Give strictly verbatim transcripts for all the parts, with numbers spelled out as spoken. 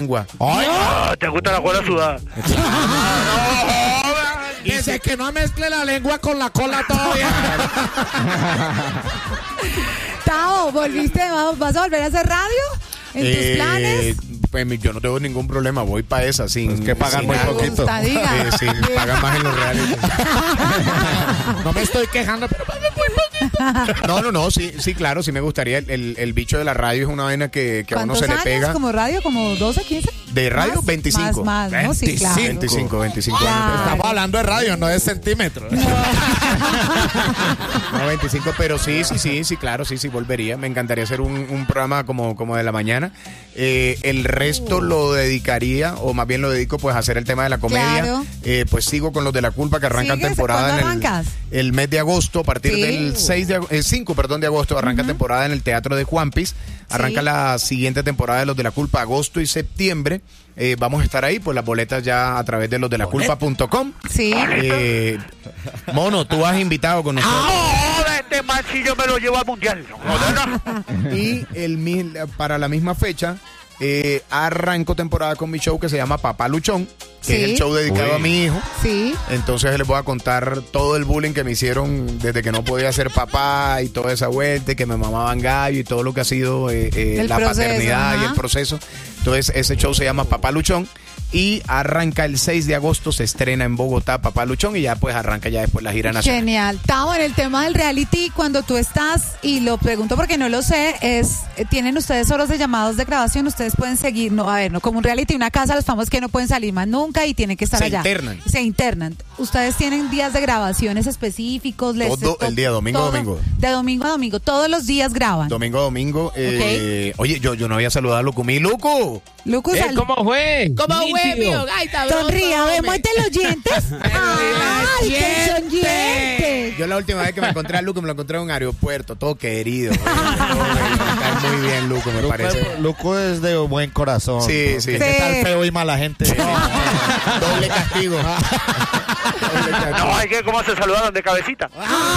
lengua. ¡Ay! Ah, ¿te gusta la cola sudada? Dice que no mezcle la lengua con la cola todavía. Tao, ¿volviste? ¿Vas a volver a hacer radio? ¿En Eh, tus planes? Pues yo no tengo ningún problema, voy para esa sin Es que pagan sin muy algo. poquito. Gusta, diga. Eh, sí, pagan más en los reales. No me estoy quejando, pero pagan muy poquito. No, no, no, sí, sí, claro, sí me gustaría. El, el, el bicho de la radio es una vaina que, que a uno ¿Cuántos se le años pega. como radio? ¿Como doce, quince? De radio, ¿Más? veinticinco. Más, más, ¿no? Sí, claro. veinticinco, veinticinco Claro. años. Estamos hablando de radio, no de centímetros. No, veinticinco, pero sí, sí, sí, sí, claro, sí, sí, volvería. Me encantaría hacer un, un programa como, como de la mañana. Eh, el resto lo dedicaría, o más bien lo dedico pues a hacer el tema de la comedia. Claro. Eh, pues sigo con los de la culpa que arrancan ¿Sigues? temporada ¿Cuándo en el, arrancas? el mes de agosto, a partir Sí. del seis de, el cinco, perdón, de agosto, arranca temporada en el Teatro de Juanpis. Arranca Sí. la siguiente temporada de Los de la Culpa, agosto y septiembre. Eh, vamos a estar ahí, pues las boletas ya a través de los de la culpa punto com. Sí. Eh, Mono, tú has invitado con nosotros. Ahora este mancillo me lo llevo al mundial. No, Y el, mi- para la misma fecha, eh, arranco temporada con mi show que se llama Papá Luchón, que Sí. es el show dedicado Uy. a mi hijo. Sí. Entonces les voy a contar todo el bullying que me hicieron desde que no podía ser papá y toda esa vuelta, y que me mamaban gallo y todo lo que ha sido eh, eh, El la proceso, paternidad ajá. y el proceso. Entonces ese show se llama Papá Luchón y arranca el seis de agosto, se estrena en Bogotá Papá Luchón y ya pues arranca ya después la gira nacional. Genial. Tao, en el tema del reality, cuando tú estás, y lo pregunto porque no lo sé, es, eh, ¿tienen ustedes horas de llamados de grabación? Ustedes pueden seguir, no, a ver, no como un reality, una casa, los famosos que no pueden salir más nunca y tienen que estar Se allá. internan. Se internan. ¿Ustedes tienen días de grabaciones específicos? Les- Todo el día, domingo a todo- domingo. De domingo a domingo, todos los días graban. Domingo a domingo. Eh, Oye, yo, yo no había saludado a Lucumí. ¡Lucu! Lucas, Eh, al- ¿Cómo fue? ¿Cómo fue, Nítido. mío? Ay, sabroso, sonría, hombre. muerte los dientes. ¡Ay, que son dientes! Yo la última vez que me encontré a Luco me lo encontré en un aeropuerto, todo querido. Oye, todo, está muy bien, Luco, me parece. Luco es de buen corazón. Sí, sí. ¿Qué Sí. tal feo y mala gente? Doble castigo. Doble castigo. no, hay que cómo se saludaron de cabecita.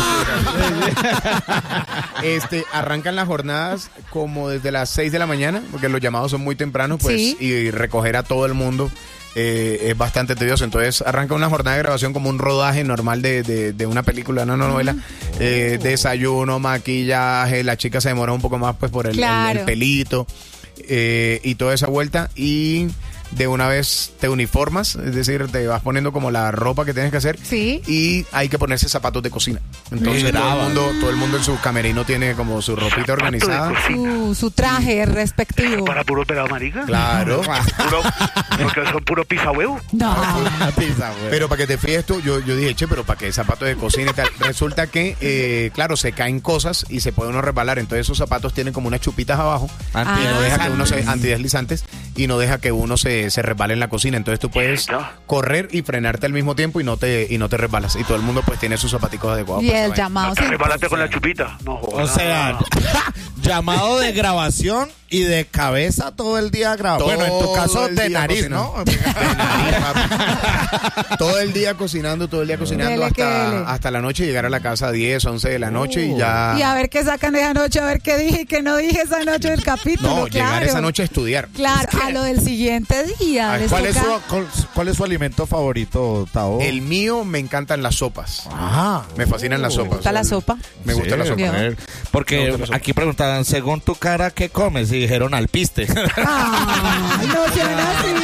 Este, arrancan las jornadas como desde las seis de la mañana, porque los llamados son muy tempranos, pues, Sí. y recoger a todo el mundo eh, es bastante tedioso. Entonces arranca una jornada de grabación como un rodaje normal de, de, de una película, una novela. Eh, desayuno, maquillaje, la chica se demora un poco más pues por el, el- Claro. el pelito eh, y toda esa vuelta. Y de una vez te uniformas, es decir, te vas poniendo como la ropa que tienes que hacer. Sí. Y hay que ponerse zapatos de cocina. Entonces todo el, mundo, todo el mundo en su camerino tiene como su ropita organizada. Su, su traje respectivo. Para puro pelado marica. Claro. Puro, porque son puro pizza huevo. No. Una pizza, güey. Pero para que te fíes tú, yo, yo dije, che, pero ¿para qué zapatos de cocina y tal? Resulta que, eh, claro, se caen cosas y se puede uno resbalar. Entonces esos zapatos tienen como unas chupitas abajo Ah. y no deja que uno se, Antideslizantes. antideslizantes, y no deja que uno se, se resbale en la cocina. Entonces tú puedes correr y frenarte al mismo tiempo y no te y no te resbalas. Y todo el mundo pues tiene sus zapaticos adecuados. Y para esa el vaina. llamado. sí. Resbalate con la chupita. No O jodas. sea, llamado de grabación y de cabeza todo el día grabado. Todo Bueno, en tu caso el de día nariz, cocinando. ¿no? De nariz, papi. Todo el día cocinando, todo el día cocinando Dele que dele. hasta, hasta la noche, llegar a la casa a diez, once de la noche y ya... Y a ver qué sacan esa noche, a ver qué dije y qué no dije esa noche del capítulo. No, claro. llegar esa noche a estudiar. Claro, a lo del siguiente día. Ay, les ¿Cuál es, toca- su, cuál, cuál es su alimento favorito, Tao? El mío me encantan las sopas. Ah. Me fascinan las sopas. gusta la sopa? Me gusta Sí, la sopa. Bien. Porque Me gusta la sopa. aquí preguntaban, según tu cara, ¿qué comes? Y dijeron alpiste. Ay, no sean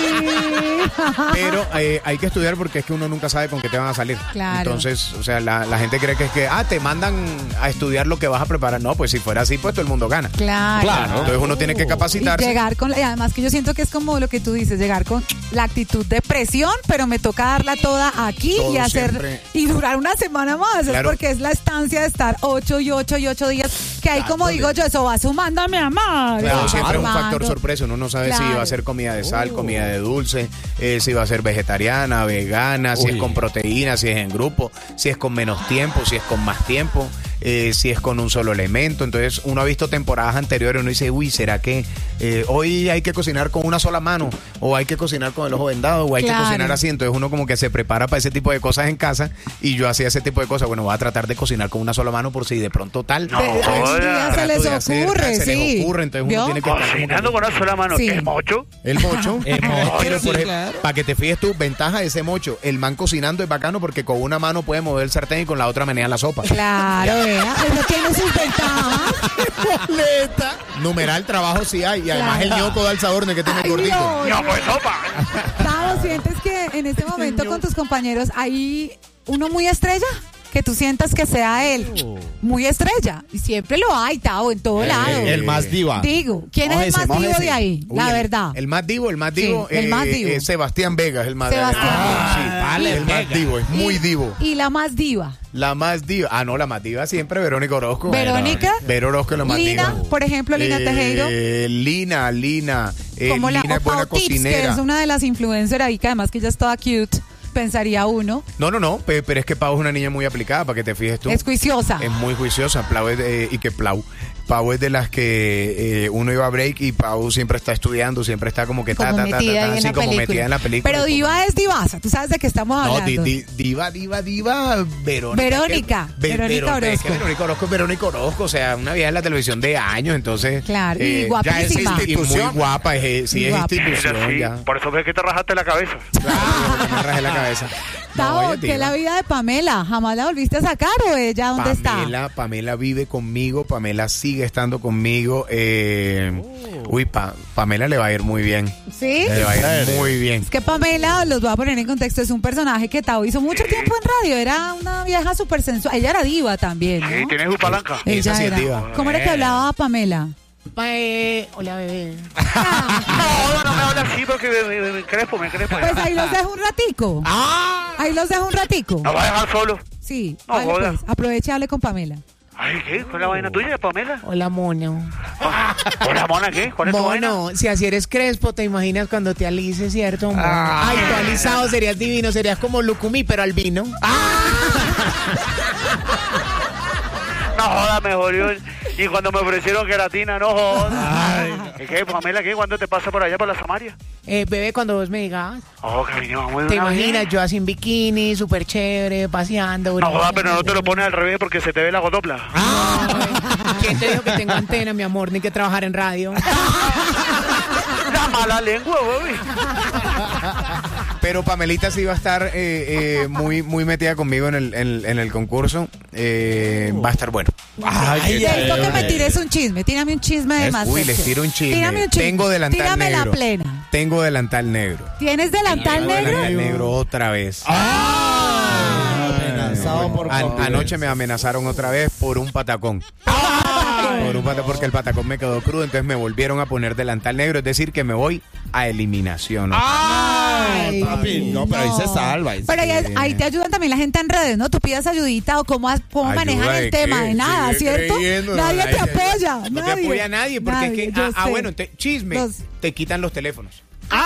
así. Pero eh, hay que estudiar porque es que uno nunca sabe con qué te van a salir. Claro. Entonces, o sea, la, la gente cree que es que, ah, te mandan a estudiar lo que vas a preparar. No, pues si fuera así, pues todo el mundo gana. Claro. Claro. Entonces uno tiene que Y capacitarse. llegar con, y además que yo siento que es como lo que tú dices, llegar con la actitud de presión, pero me toca darla toda aquí Todo y hacer siempre. y durar una semana más, es Claro. porque es la estancia de estar ocho y ocho y ocho días, que ahí como digo yo, eso va sumando a mi amor. Claro, va siempre es un sumando. factor sorpresa. Uno no sabe si Claro. va a ser comida de sal, comida de dulce, eh, si va a ser vegetariana, vegana, si Uy. es con proteína, si es en grupo, si es con menos tiempo, si es con más tiempo, eh, si es con un solo elemento. Entonces uno ha visto temporadas anteriores y uno dice, uy, ¿será que eh, hoy hay que cocinar con una sola mano, o hay que cocinar con el ojo vendado, o hay Claro. que cocinar así. Entonces uno como que se prepara para ese tipo de cosas en casa, y yo hacía ese tipo de cosas. Bueno, voy a tratar de cocinar con una sola mano por si de pronto tal. No, Pero un joda. día se Trato les de hacer, ocurre, se sí. les ocurre, entonces uno ¿Vio? tiene que estar como Cocinando con una sola mano. Sí. ¿Qué mocho? el mocho. El mocho, Pero, sí, por ejemplo, claro. para que te fijes tú, ventaja de ese mocho. El man cocinando es bacano porque con una mano puede mover el sartén y con la otra menea la sopa. Claro, vea, eso tiene sus ventajas. Boleta. Numeral trabajo sí hay. Y además Claro. el ñoco da el sabor de que tiene Ay, gordito. no, No, pues sopa. Tavo, ¿sientes que en este momento con tus compañeros hay uno muy estrella? Que tú sientas que sea él muy estrella. Y siempre lo hay, Tavo, en todo lado. El, el más diva. Digo, ¿quién es el Mójese, más divo mójese. de ahí? Uy, La el- verdad. El más divo, el más divo. Sí, el más eh, divo. eh, Sebastián Vega es el más Sebastián Ah, Vega. sí, Vale, el más Vega. divo, es muy Y- divo. Y la más diva. La más diva. Ah, no, la más diva siempre, Verónica Orozco. ¿Verónica? Vero Orozco es la más Lina, diva. por ejemplo, Lina Eh, Tejero. Lina, Lina. Eh, Como la Lina es buena Opao Tips, que cocinera. es una de las influencers ahí, que además que ella es toda cute, pensaría uno. No, no, no, pe- pero es que Pau es una niña muy aplicada, para que te fijes tú. Es juiciosa. Es muy juiciosa. Pau es de- y que Pau. Pau es de las que eh, uno iba a break y Pau siempre está estudiando, siempre está como que ta, Como ta, ta, ta, metida ta, ahí en así la como película. metida en la película. Pero diva es divaza, tú sabes de qué estamos No, hablando. di- di- diva, diva, diva, Verónica. Verónica, Es que- Ve- Verónica Vero- es Orozco. que Verónica Orozco es Verónica Orozco, o sea, una vieja en la televisión de años, entonces. Claro, y eh, guapísima. ya es insti- y muy Institución. guapa, es, eh, sí, Y es guapa. institución Pero sí, ya. por eso ves que te rajaste la cabeza. Claro, me rajé la cabeza. Tavo, ella es ¿qué diva. es la vida de Pamela? ¿Jamás la volviste a sacar o ella dónde Pamela, Pamela vive conmigo, Pamela sigue estando conmigo. eh, Uy, Pa- Pamela le va a ir muy bien. está? ¿Sí? Le va a ir muy bien. Es que Pamela, los voy a poner en contexto, es un personaje que Tavo hizo mucho tiempo en radio. Era una vieja súper sensual. Ella era diva también, Sí, ¿no? tiene su palanca. Esa Ella sí es era. diva. ¿Cómo era que hablaba Pamela? Hola, bebé. No, no me hables así porque me, me, me crespo, me crespo. Pues ahí los dejo un ratico. Ahí los dejo un ratico. ¿La vas a dejar solo? Sí, No vale, joda. pues, aproveche y hable con Pamela. Ay, ¿qué? ¿Cuál es la vaina tuya, Pamela? Hola, mono. Hola, mona, ¿qué? ¿Cuál es tu vaina? Mono, si así eres crespo, te imaginas cuando te alices, ¿cierto? mono? Ah. Ay, tú alisado serías divino, serías como Lucumí, pero albino. No joda, me jodió. Y cuando me ofrecieron queratina, no joda. ¿Y qué, Pamela, qué? ¿Cuándo te pasa por allá, por la Samaria? Eh, bebé, cuando vos me digas, Oh, que vinimos muy de te una vez. imaginas yo así en bikini, súper chévere, paseando. No joda, brinando. pero no te lo pones al revés porque se te ve la gotopla. ¿Quién te dijo que tengo antena, mi amor, ni que trabajar en radio? La mala lengua, güey. Pero Pamelita sí va a estar eh, eh, muy, muy metida conmigo en el, en, en el concurso. Eh, va a estar bueno. Ay, Necesito que me ay, tires un chisme. Tírame un chisme de Es- más. Uy, les tiro un chisme. Tírame un chisme. Tengo delantal Tírame negro. la plena. Tengo delantal negro. ¿Tienes delantal Tengo negro? delantal negro otra vez. amenazado por An- Pamela. anoche me amenazaron otra vez por un patacón. Por un pata- porque el patacón me quedó crudo, entonces me volvieron a poner delantal negro, es decir, que me voy a eliminación. Ay, papi, no, pero ahí se salva. ahí se- Pero ahí, ahí te ayudan también la gente en redes, ¿no? Tú pidas ayudita o cómo, has- cómo ¿Ayuda manejan de el tema, qué? de nada, Sigue ¿cierto? creyendo, Nadie ay, te ay, ay. apoya. No te nadie. apoya nadie, porque Nadie, es que, yo ah, ah, sé. bueno, te- chisme, Los- te quitan los teléfonos.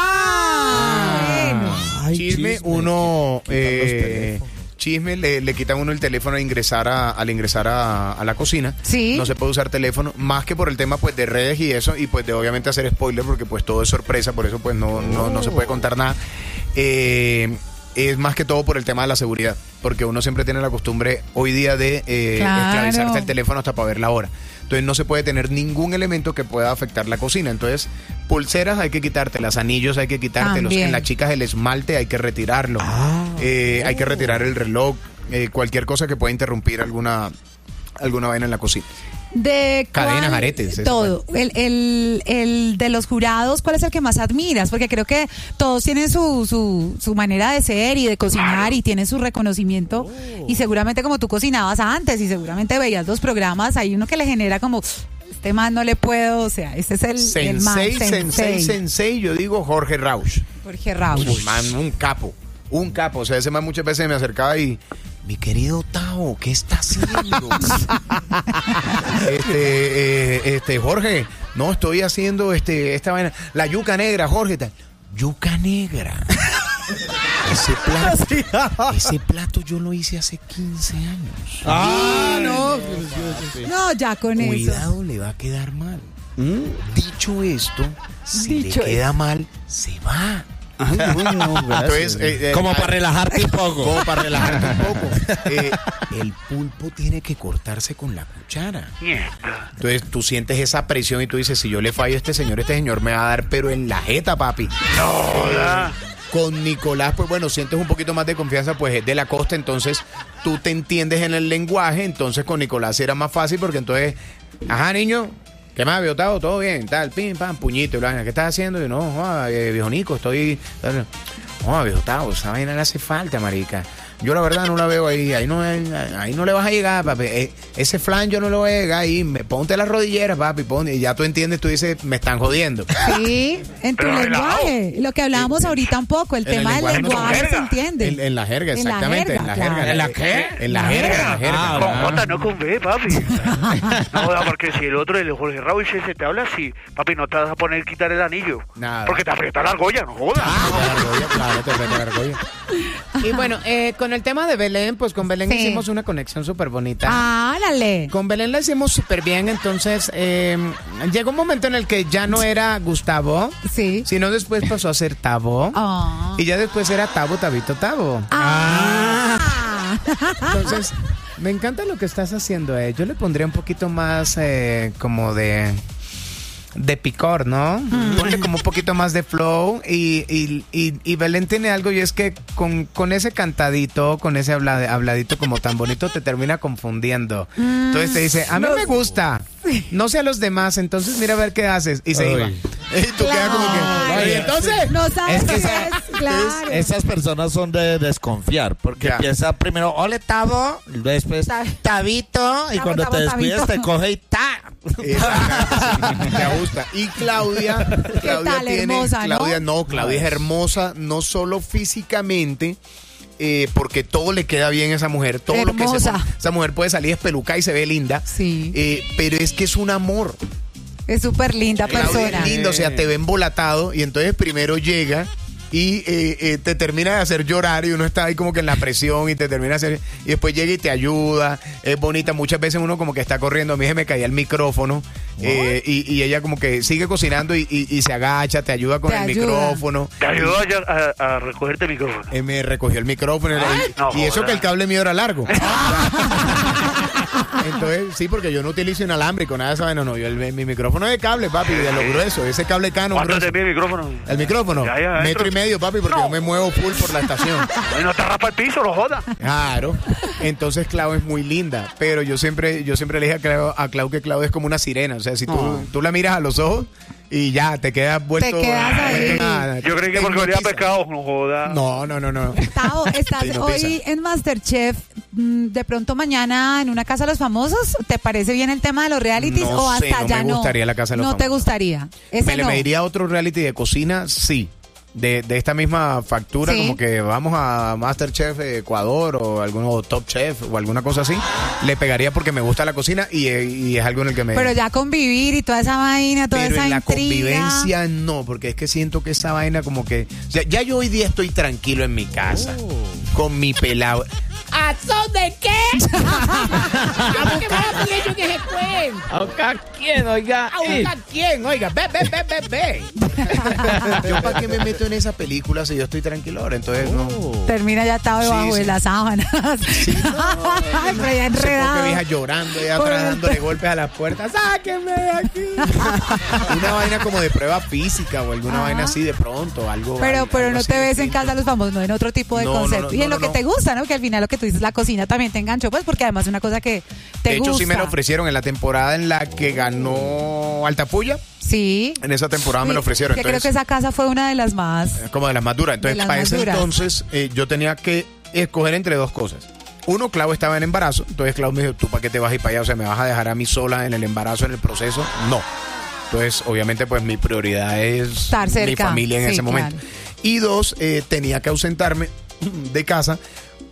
Ah, bueno. Ay, Chisme, uno, quitan los eh, teléfonos. chisme, le, le quitan uno el teléfono al ingresar a, al ingresar a, a la cocina. Sí. No se puede usar teléfono, más que por el tema pues de redes y eso, y pues de obviamente hacer spoiler, porque pues todo es sorpresa, por eso pues no, no, no se puede contar nada. Eh, es más que todo por el tema de la seguridad, porque uno siempre tiene la costumbre hoy día de eh, Claro. esclavizarse el teléfono hasta para ver la hora. Entonces no se puede tener ningún elemento que pueda afectar la cocina. Entonces, pulseras hay que quitártelas, anillos hay que quitártelos, También. en las chicas el esmalte hay que retirarlo, Eh, hay que retirar el reloj, eh, cualquier cosa que pueda interrumpir alguna, alguna vaina en la cocina. De Cadenas, cuál- aretes, eso, todo. El, el, el de los jurados, ¿cuál es el que más admiras? Porque creo que todos tienen su, su, su manera de ser y de cocinar y tienen su reconocimiento. Y seguramente como tú cocinabas antes y seguramente veías los programas, hay uno que le genera como, este man no le puedo, o sea, este es el, el man. Sensei, sensei, sensei, yo digo Jorge Rausch. Jorge Rauch. Un man, un capo, un capo. O sea, ese man muchas veces me acercaba y, mi querido Tao, ¿qué está haciendo? este, eh, este, Jorge, no, estoy haciendo este, esta vaina, la yuca negra, Jorge, tal. Yuca negra. Ese plato, ese plato yo lo hice hace quince años. Ah, no. No, ya con eso. Cuidado, le va a quedar mal. Mm, dicho esto, si Dicho le queda mal, se va. Ay, bueno, Entonces, eh, eh, Como ah, para relajarte un poco. Como para relajarte un poco. Eh, el pulpo tiene que cortarse con la cuchara. Mierda. Entonces tú sientes esa presión y tú dices, si yo le fallo a este señor, este señor me va a dar pero en la jeta, papi. No joda. Con Nicolás, pues bueno, sientes un poquito más de confianza, pues es de la costa, entonces tú te entiendes en el lenguaje, entonces con Nicolás era más fácil porque entonces, ajá, niño, ¿qué más, viejo Tavo? ¿Todo bien? Tal, pim, pam, puñito, y la vaina, ¿qué estás haciendo? Y no, joda, eh, viejo Nico, estoy... No, viejo Tavo, esa vaina le hace falta, marica. Yo la verdad no la veo ahí, ahí no, ahí no le vas a llegar, papi. Eh, ese flan yo no lo voy a llegar ahí. Me, ponte las rodilleras, papi, ponte. Y ya tú entiendes, tú dices, me están jodiendo. Sí, en tu Pero lenguaje. Lo que hablábamos ahorita un poco, el En el tema del lenguaje no se lenguaje se jerga. entiende. En, en la jerga, En la exactamente. jerga, En la claro. jerga. ¿En la qué? En la jerga, en la jerga. Ah, Con ah. J, no con B, papi. No joda, porque si el otro, el Jorge Raúl, si se te habla así, papi, no te vas a poner quitar el anillo. Nada. Porque te aprieta la argolla, no jodas. La argolla, claro, te aprieta la argolla. Y bueno, eh, con el tema de Belén, pues con Belén Sí. hicimos una conexión súper bonita. Ah, dale. Con Belén la hicimos súper bien, entonces eh, llegó un momento en el que ya no era Gustavo, Sí. sino después pasó a ser Tavo. Ah. Y ya después era Tavo, Tabito, Tavo. Ah. Entonces, me encanta lo que estás haciendo, eh. Yo le pondría un poquito más eh, como de... de picor, ¿no? Ponle como un poquito más de flow y, y, y, y Belén tiene algo y es que con, con ese cantadito, con ese habla, habladito como tan bonito te termina confundiendo. Entonces te dice, a mí me gusta, no sé a los demás, entonces mira a ver qué haces y se Uy. iba. Y tú quedas como que, Claro. oye, entonces... No sabes Es que qué esa- es, claro. Esas personas son de desconfiar, porque Ya. empieza primero, ole Tavo, después Tab- Tabito, y Tavo, cuando Tavo, te despides Tabito. te coge y ta. Exacto, sí, te gusta. Y Claudia, Claudia tal? tiene, Hermosa, ¿no? Claudia no, Claudia es hermosa, no solo físicamente, eh, porque todo le queda bien a esa mujer, todo lo que se Hermosa. pone- esa mujer puede salir espelucada y se ve linda, Sí. eh, pero es que es un amor. Es súper linda Claudia persona. es linda, o sea, te ve embolatado y entonces primero llega y eh, eh, te termina de hacer llorar y uno está ahí como que en la presión y te termina de hacer y después llega y te ayuda, es bonita, muchas veces uno como que está corriendo, a mí se me caía el micrófono eh, y, y ella como que sigue cocinando y, y- y se agacha, te ayuda con Te el ayuda. micrófono. Te ayudó a, a, a recogerte el micrófono. Eh, me recogió el micrófono y- no y, eso joda. que el cable mío era largo. Entonces, sí, porque yo no utilizo inalámbrico, nada de esa vaina, no, yo el- mi micrófono es de cable, papi, de lo grueso, ese cable Canon ¿Cuánto grueso. te pide el micrófono? El micrófono, Ya, ya, metro adentro. y medio, papi, porque No. yo me muevo full por la estación. Ay, no te raspa el piso, no jodas. Claro. Entonces Clau es muy linda, pero yo siempre, yo siempre le dije a Clau, a Clau que Clau es como una sirena. O sea, si tú, tú la miras a los ojos y ya te quedas vuelto. Te quedas ahí. vuelto nada. Yo creí que Te porque olía a hipnotiza. pescado, no jodas. No, no, no, no. Tavo, ¿estás Te hipnotiza. hoy en Masterchef? mm, De pronto mañana en una casa de los famosos, ¿te parece bien el tema de los realities No o hasta sé, no ya me no? gustaría la casa de los No te famosos. gustaría. Ese me, le no. me iría a otro reality de cocina, sí. De, de esta misma factura, Sí. como que vamos a Masterchef Ecuador o alguno o Top Chef o alguna cosa así, le pegaría porque me gusta la cocina y, y es algo en el que me... Pero ya convivir y toda esa vaina, toda Pero esa en la intriga. convivencia no, porque es que siento que esa vaina como que... O sea, ya yo hoy día estoy tranquilo en mi casa, con mi pelado. ¿A son de qué? ¿A qué me vas a poner yo en ese cuento? ¿A buscar quién, oiga? ¿A buscar quién? Oiga, ve, ve, ve, ve, ve. ¿Yo para qué me meto en esa película si yo estoy tranquilo ahora? Entonces no... Termina ya estaba Sí, debajo sí. de las sábanas. Ay, pero ya Ese pobre enredado. vieja llorando y Por atrás el- dándole golpes a las puertas. ¡Sáquenme de aquí! Una vaina como de prueba física o alguna Ajá. vaina así de pronto, algo. Pero, algo pero no así te ves en distinto. casa de los famosos, no en otro tipo de No, no, concepto. no, y en no, lo que no. te gusta, ¿no? Que al final lo que tú dices, la cocina también te enganchó, pues porque además es una cosa que te De hecho, gusta. sí me lo ofrecieron en la temporada en la que ganó Altapulla. Sí. En esa temporada me Sí, lo ofrecieron. que creo Entonces, que esa casa fue una de las más. como de las más duras. De Entonces, las para más ese duras. entonces, eh, yo tenía que escoger entre dos cosas. Uno, Clau estaba en embarazo. Entonces, Clau me dijo, ¿tú para qué te vas a ir para allá? O sea, ¿me vas a dejar a mí sola en el embarazo, en el proceso? No. Entonces, obviamente, pues mi prioridad es Estar mi cerca. familia en Sí, ese momento. claro. Y dos, eh, tenía que ausentarme de casa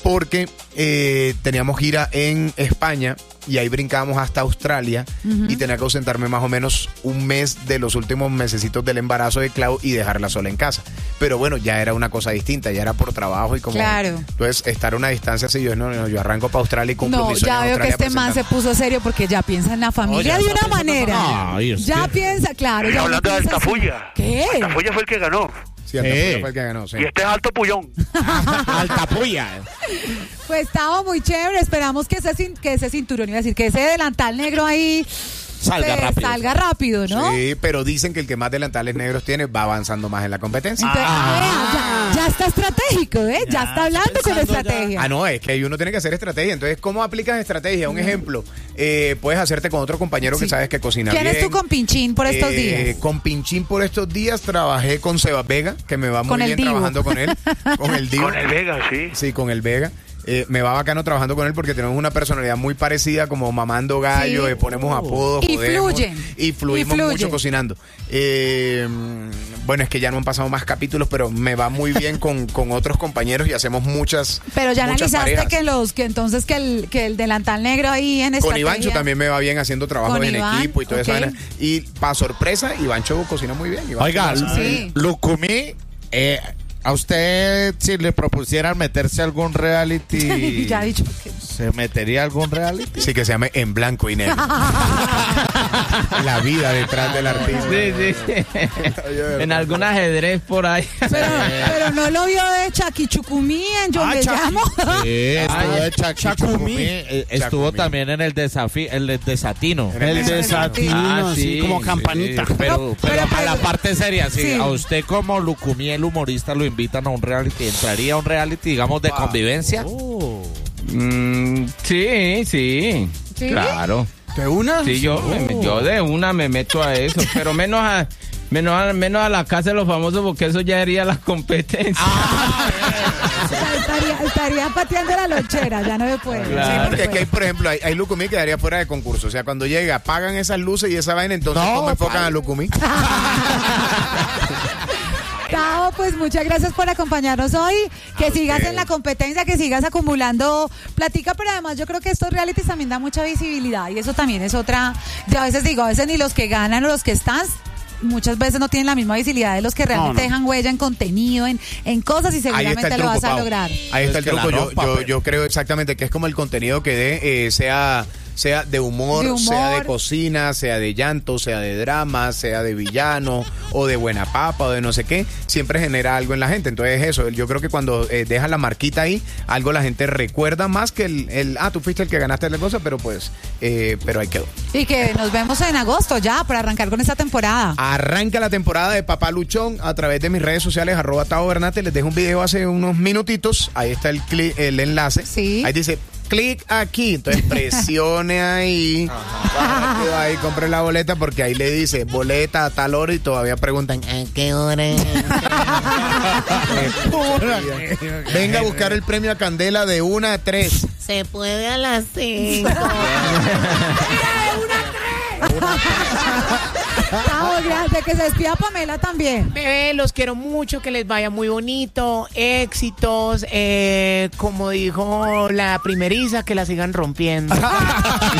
porque eh, teníamos gira en España y ahí brincábamos hasta Australia uh-huh. y tenía que ausentarme más o menos un mes de los últimos mesecitos del embarazo de Clau y dejarla sola en casa. Pero bueno, ya era una cosa distinta, ya era por trabajo y como... Claro. Entonces, estar a una distancia así, yo no, no yo arranco para Australia y cumplo no, mi sueño. No, ya veo que este man se puso serio porque ya piensa en la familia Oye, de una manera. No, ya que... piensa, claro. Ya hablando de Altafulla. ¿Qué? Altafulla fue el que ganó. Sí, Altafulla fue el que ganó, sí. Y este es Alto Pullón. Altafulla. Pues estaba muy chévere. Esperamos que ese, que ese cinturón, iba a decir, que ese delantal negro ahí salga rápido. Salga rápido, ¿no? Sí, pero dicen que el que más delantales negros tiene va avanzando más en la competencia. Entonces, ah, ya, ya está estratégico, ¿eh? Ya, ya está hablando con estrategia. Ya. Ah, no, es que ahí uno tiene que hacer estrategia. Entonces, ¿cómo aplicas estrategia? Un ejemplo, eh, puedes hacerte con otro compañero sí. que sabes que cocina ¿Quién bien. ¿Quién es tu compinchín por estos eh, días? Compinchín por estos días trabajé con Sebas Vega, que me va muy bien Divo. trabajando con él. Con el Divo. Con el Vega, sí. Sí, con el Vega. Eh, me va bacano trabajando con él porque tenemos una personalidad muy parecida, como mamando gallo, sí. eh, ponemos apodos, y podemos, fluyen y fluimos y fluyen. mucho cocinando. Eh, bueno, es que ya no han pasado más capítulos, pero me va muy bien con, con otros compañeros y hacemos muchas. Pero ya muchas analizaste parejas. que los que entonces que el que el delantal negro ahí en con estrategia. Ivancho también me va bien haciendo trabajo con en Iván, equipo y todo okay. eso. Y para sorpresa, Ivancho cocina muy bien. Ivancho Oiga, sí. Lucumí, eh, a usted si le propusieran meterse a algún reality, ya ha dicho que... ¿se metería a algún reality? Sí, que se llame En Blanco y Negro. La vida detrás del artista. Sí, sí. En algún ajedrez por ahí. Pero, pero no lo vio de Chaquichucumí en Yo ah, Me Chaqui. Llamo. Sí, estuvo de Chaquichucumí. Eh, Estuvo Chacumí. también en el desafío, el desatino. En el El desatino, Ah, así sí, como sí. campanita. Pero, pero, pero- a la parte seria, sí, Sí. a usted como Lucumí, el humorista, lo invitan a un reality, ¿entraría a un reality, digamos, de Wow. convivencia? Mm, sí, sí, ¿Sí? claro. ¿De una? Sí, yo, me- yo de una me meto a eso, pero menos a, menos a, menos a la casa de los famosos porque eso ya haría la competencia. O sea, estaría, estaría pateando la lonchera, ya no se puede. Claro. Sí, Ya no porque se aquí hay, puede. por ejemplo, hay, hay Lucumí que quedaría fuera de concurso. O sea, cuando llega, apagan esas luces y esa vaina, entonces No, ¿cómo enfocan pa- a Lucumí? Tao, pues muchas gracias por acompañarnos hoy. Que A sigas usted. en la competencia, que sigas acumulando platica, pero además yo creo que estos realities también dan mucha visibilidad y eso también es otra. Yo a veces digo, a veces ni los que ganan o los que están, muchas veces no tienen la misma visibilidad de los que realmente no. dejan huella en contenido, en, en cosas y Ahí está seguramente el lo truco, vas a Pau. lograr. Ahí está Es el que la truco. Yo, rompa, yo, pero- yo creo exactamente que es como el contenido que dé, eh, sea, sea de humor, De humor. sea de cocina, sea de llanto, sea de drama, sea de villano o de buena papa o de no sé qué, siempre genera algo en la gente. Entonces eso, yo creo que cuando eh, deja la marquita ahí, algo la gente recuerda más que el, el ah, tú fuiste el que ganaste la cosa, pero pues, eh, pero ahí quedó. Y que nos vemos en agosto ya para arrancar con esta temporada. Arranca la temporada de Papá Luchón a través de mis redes sociales, arroba Tao Bernate. Les dejo un video hace unos minutitos. Ahí está el, cli- el enlace. Sí. Ahí dice, clic aquí. Entonces presione ahí. Para que ahí compre la boleta porque ahí le dice boleta a tal hora y todavía preguntan, ¿a qué hora? Venga a buscar el premio a Candela de una a tres. Se puede a las cinco. Tao, gracias. Que se despida Pamela también. Bebé, los quiero mucho, que les vaya muy bonito, éxitos, eh, como dijo la primeriza, que la sigan rompiendo.